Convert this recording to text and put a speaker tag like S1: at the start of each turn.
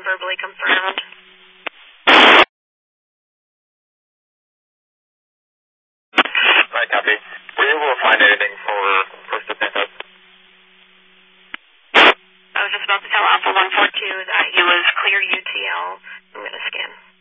S1: verbally confirmed.
S2: Right, copy. Were you able to find anything for the Santos?
S1: I was just about to tell Alpha 142 that he was clear UTL. I'm going to scan.